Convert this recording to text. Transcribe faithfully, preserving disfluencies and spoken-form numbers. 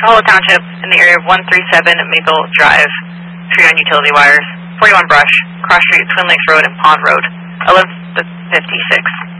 Hollow Township in the area of one three seven Maple Drive. Tree on utility wires. forty-one Brush, Cross Street, Twin Lakes Road, and Pond Road. eleven fifty-six.